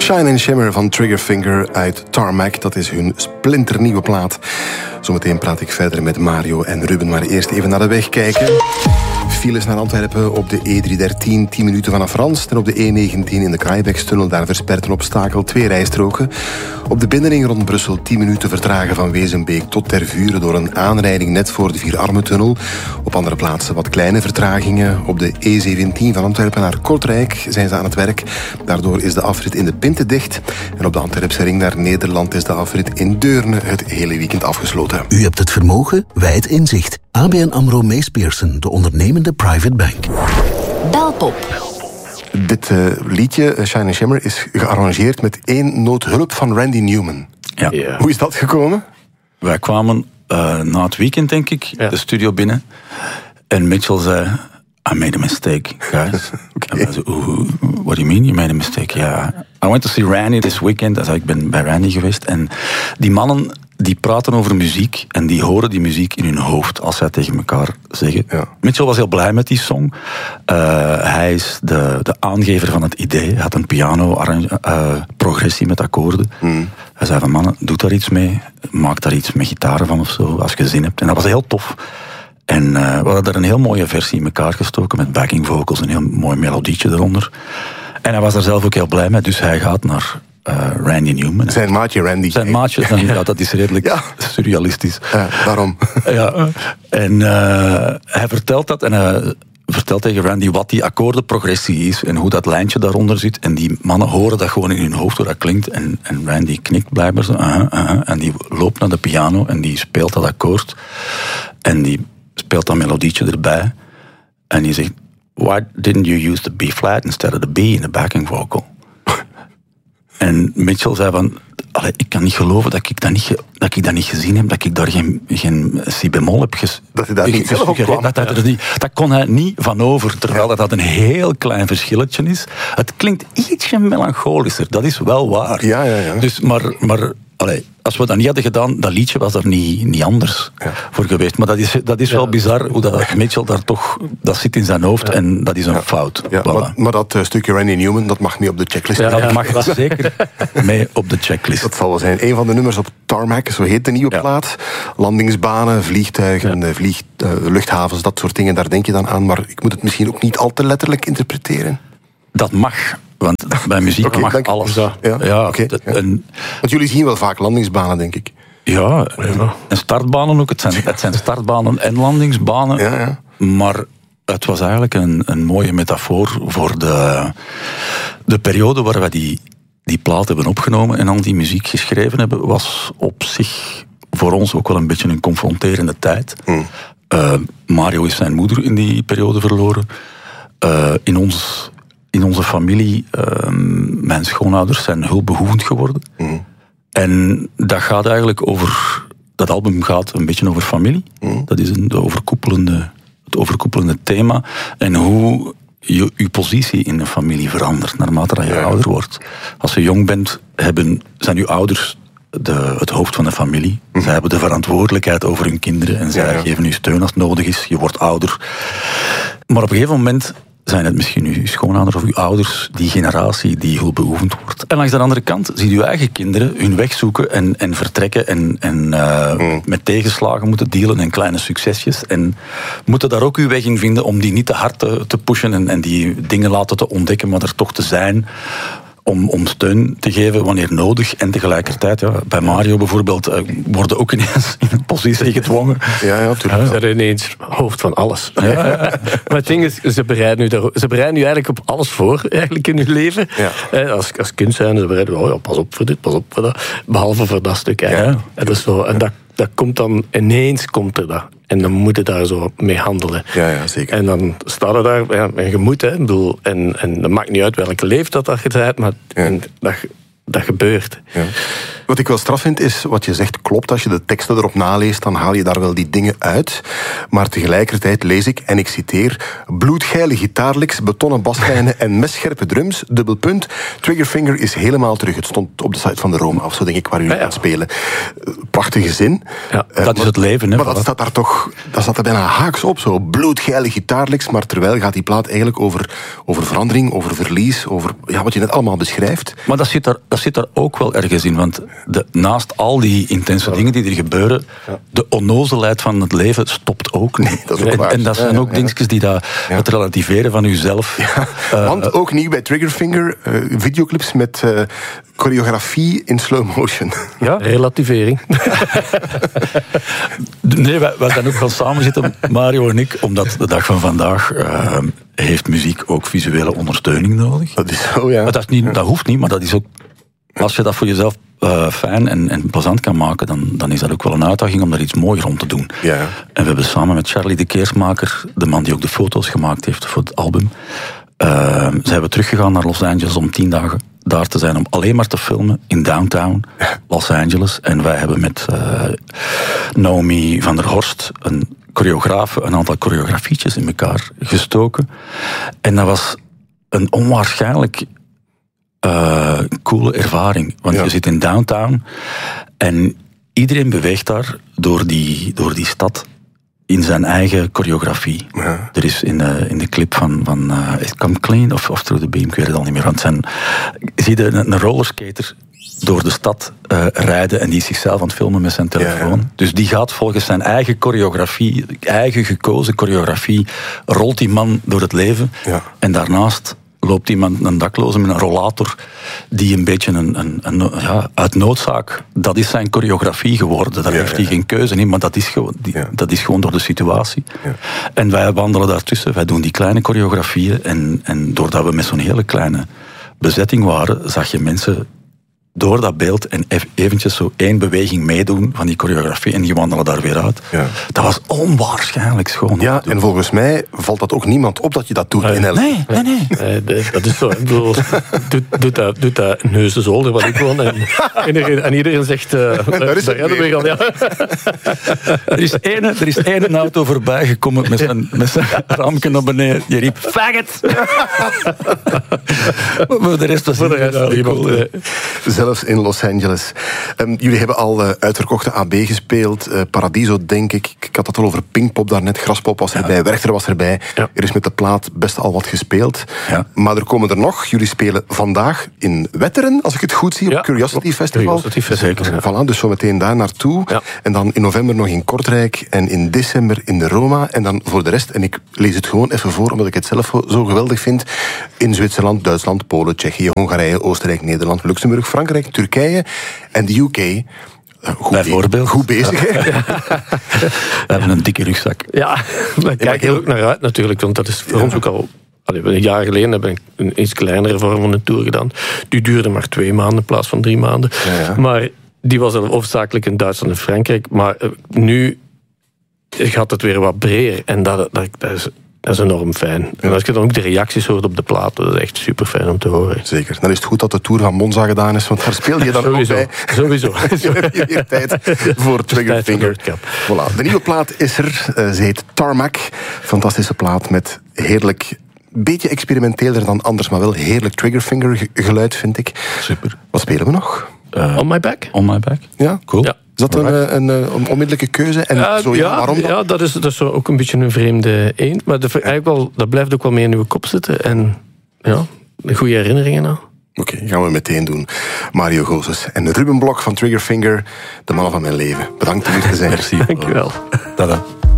Shine and Shimmer van Triggerfinger uit Tarmac. Dat is hun splinternieuwe plaat. Zometeen praat ik verder met Mario en Ruben, maar eerst even naar de weg kijken. Files naar Antwerpen op de E313, 10 minuten vanaf Rans. En op de E19 in de Kraaibeekstunnel, daar verspert een obstakel, 2 rijstroken. Op de binnenring rond Brussel 10 minuten vertragen van Wezenbeek tot Tervuren door een aanrijding net voor de Vierarmentunnel. Op andere plaatsen wat kleine vertragingen. Op de E17 van Antwerpen naar Kortrijk zijn ze aan het werk. Daardoor is de afrit in de Pinte dicht. En op de Antwerpse ring naar Nederland is de afrit in Deurne het hele weekend afgesloten. U hebt het vermogen, wij het inzicht. ABN AMRO Mees Pierson, de ondernemende private bank. Belpop. Dit liedje, Shine and Shimmer, is gearrangeerd met 1 noot hulp van Randy Newman. Ja. Yeah. Hoe is dat gekomen? Wij kwamen na het weekend, denk ik, de studio binnen. En Mitchell zei, I made a mistake, guys. Okay. En wij zeiden, what do you mean you made a mistake? Yeah. I went to see Randy this weekend. Dus ik ben bij Randy geweest. En die mannen die praten over muziek en die horen die muziek in hun hoofd als zij tegen elkaar zeggen. Ja. Mitchell was heel blij met die song. Hij is de aangever van het idee. Hij had een piano-progressie met akkoorden. Hij zei van, mannen, doe daar iets mee. Maak daar iets met gitaren van of zo, als je zin hebt. En dat was heel tof. En we hadden er een heel mooie versie in elkaar gestoken met backing vocals, een heel mooi melodietje eronder. En hij was daar zelf ook heel blij mee, dus hij gaat naar Randy Newman. Zijn maatje Randy. Zijn maatje, ja, dat is redelijk surrealistisch. Ja, daarom. Ja, en hij vertelt dat en hij vertelt tegen Randy wat die akkoordenprogressie is en hoe dat lijntje daaronder zit. En die mannen horen dat gewoon in hun hoofd, hoe dat klinkt. En Randy knikt blijkbaar zo. En die loopt naar de piano en die speelt dat akkoord. En die speelt dat melodietje erbij. En die zegt, why didn't you use the B-flat instead of the B in the backing vocal? En Mitchell zei van, ik kan niet geloven dat ik dat niet gezien heb, dat ik daar geen si-bemol heb dat hij daar niet zelf op kwam. Dat kon hij niet van over, terwijl dat een heel klein verschilletje is. Het klinkt ietsje melancholischer, dat is wel waar. Ja. Dus, maar als we dat niet hadden gedaan, dat liedje was er niet anders voor geweest. Maar dat is wel bizar hoe dat Mitchell daar toch, dat zit in zijn hoofd en dat is een fout. Ja, voilà. maar dat stukje Randy Newman, dat mag mee op de checklist. Ja, dat mag zeker mee op de checklist. Dat zal wel zijn. Een van de nummers op Tarmac, zo heet de nieuwe plaat. Landingsbanen, vliegtuigen, luchthavens, dat soort dingen, daar denk je dan aan. Maar ik moet het misschien ook niet al te letterlijk interpreteren. Dat mag. Want bij muziek mag alles. Want jullie zien wel vaak landingsbanen, denk ik. Ja, en startbanen ook. Het zijn startbanen en landingsbanen. Ja. Maar het was eigenlijk een mooie metafoor voor de periode waar wij die plaat hebben opgenomen en al die muziek geschreven hebben, was op zich voor ons ook wel een beetje een confronterende tijd. Mario is zijn moeder in die periode verloren. In onze familie, mijn schoonouders zijn hulpbehoevend geworden. En dat gaat eigenlijk over, dat album gaat een beetje over familie. Dat is het overkoepelende thema. En hoe je positie in een familie verandert naarmate dat je ouder wordt. Als je jong bent, zijn je ouders het hoofd van de familie. Zij hebben de verantwoordelijkheid over hun kinderen en zij geven u steun als het nodig is. Je wordt ouder. Maar op een gegeven moment zijn het misschien uw schoonouders of uw ouders, die generatie die hulpbehoevend wordt. En langs de andere kant zie je uw eigen kinderen hun weg zoeken en vertrekken en met tegenslagen moeten dealen en kleine succesjes. En moeten daar ook uw weg in vinden om die niet te hard te pushen en die dingen laten te ontdekken, maar er toch te zijn. Om steun te geven wanneer nodig. En tegelijkertijd, bij Mario bijvoorbeeld, worden ook ineens in een positie gedwongen. Ja, natuurlijk. Ze zijn ineens hoofd van alles. Ja. Maar het ding is, ze bereiden nu eigenlijk op alles voor, eigenlijk in hun leven. Ja. Als kunstenaar, ze bereiden, pas op voor dit, pas op voor dat. Behalve voor dat stuk eigenlijk. Ja. Dat is zo, en dat komt dan, ineens komt er dat. En dan moet je daar zo mee handelen. Ja, zeker. En dan staat er daar, en je moet, ik bedoel, en dat maakt niet uit welke leeftijd dat je bent, maar dat gebeurt. Ja. Wat ik wel straf vind is, wat je zegt klopt. Als je de teksten erop naleest, dan haal je daar wel die dingen uit. Maar tegelijkertijd lees ik, en ik citeer, bloedgeile gitaarlicks, betonnen baslijnen en messcherpe drums, dubbelpunt. Triggerfinger is helemaal terug. Het stond op de site van de Roma, of zo denk ik, waar jullie aan spelen. Prachtige zin. Ja, dat is het leven. Hè, maar dat staat daar toch, dat staat er bijna haaks op, zo bloedgeile gitaarlicks, maar terwijl gaat die plaat eigenlijk over verandering, over verlies, over wat je net allemaal beschrijft. Maar dat zit daar ook wel ergens in, want naast al die intense dingen die er gebeuren, de onnozelheid van het leven stopt ook niet. Dat is ook waar. En dat zijn ook dingetjes die het relativeren van uzelf. Ja, want ook nieuw bij Triggerfinger, videoclips met choreografie in slow motion. Ja, relativering. Nee, wij zijn ook gaan samenzitten, Mario en ik, omdat de dag van vandaag heeft muziek ook visuele ondersteuning nodig. Dat is zo, ja. Maar dat hoeft niet, maar dat is ook, als je dat voor jezelf fijn en plezant kan maken, dan is dat ook wel een uitdaging om daar iets mooier om te doen. Ja. En we hebben samen met Charlie de Keersmaker, de man die ook de foto's gemaakt heeft voor het album, zijn we teruggegaan naar Los Angeles om 10 dagen daar te zijn om alleen maar te filmen in downtown Los Angeles. En wij hebben met Naomi van der Horst, een choreografe, een aantal choreografietjes in elkaar gestoken. En dat was een onwaarschijnlijk coole ervaring. Want je zit in downtown en iedereen beweegt daar door die stad in zijn eigen choreografie. Ja. Er is in de clip van It Come Clean of Through the Beam, ik weet het al niet meer. Want zie je een rollerskater door de stad rijden en die is zichzelf aan het filmen met zijn telefoon. Ja. Dus die gaat volgens zijn eigen choreografie, eigen gekozen choreografie, rolt die man door het leven. Ja. En daarnaast loopt iemand, een dakloze met een rollator, die een beetje uit noodzaak, dat is zijn choreografie geworden. Daar heeft hij geen keuze in, maar dat is gewoon door de situatie. Ja. En wij wandelen daartussen, wij doen die kleine choreografieën en doordat we met zo'n hele kleine bezetting waren, zag je mensen door dat beeld en eventjes zo 1 beweging meedoen van die choreografie en die wandelen daar weer uit. Ja. Dat was onwaarschijnlijk schoon. Ja, en volgens mij valt dat ook niemand op dat je dat doet in LA. Nee. Dat is zo. Ik bedoel, doet dat een heuse zolder wat ik woon en iedereen zegt daar is het weer al. Ja. Er is één auto voorbij gekomen met zijn raamken naar beneden. Je riep, faggot! Maar de rest was iemand. Zelfs in Los Angeles. Jullie hebben al uitverkochte AB gespeeld. Paradiso, denk ik. Ik had het al over Pinkpop daarnet. Graspop was erbij. Werchter was erbij. Ja. Er is met de plaat best al wat gespeeld. Ja. Maar er komen er nog. Jullie spelen vandaag in Wetteren, als ik het goed zie, op Curiosity Festival. Zeker. Voilà, dus zo meteen daar naartoe. Ja. En dan in november nog in Kortrijk. En in december in de Roma. En dan voor de rest, en ik lees het gewoon even voor, omdat ik het zelf zo geweldig vind, in Zwitserland, Duitsland, Polen, Tsjechië, Hongarije, Oostenrijk, Nederland, Luxemburg, Frankrijk, Turkije en de UK. Bijvoorbeeld. Goed bezig, hè? We hebben een dikke rugzak. Ja, daar kijk je ook naar uit natuurlijk, want dat is voor ons ook al. Een jaar geleden heb ik een iets kleinere vorm van een tour gedaan. Die duurde maar 2 maanden in plaats van 3 maanden. Ja. Maar die was hoofdzakelijk in Duitsland en Frankrijk. Maar nu gaat het weer wat breder. En dat is enorm fijn. En als je dan ook de reacties hoort op de plaat, dat is echt super fijn om te horen. Zeker. Dan is het goed dat de Tour van Monza gedaan is, want daar speel je dan ook bij. Sowieso. Je hebt weer tijd voor Triggerfinger. Voilà. De nieuwe plaat is er. Ze heet Tarmac. Fantastische plaat met heerlijk, beetje experimenteler dan anders, maar wel heerlijk Triggerfinger geluid, vind ik. Super. Wat spelen we nog? On My Back. On My Back. Ja? Cool. Ja. Is dat een onmiddellijke keuze? En waarom dan? Ja, dat is ook een beetje een vreemde eend. Maar dat blijft ook wel mee in uw kop zitten. En ja, goede herinneringen aan. Oké, gaan we meteen doen. Mario Gozes en Ruben Blok van Triggerfinger, de mannen van mijn leven. Bedankt om hier te zijn. Merci. Dank je wel. Tada.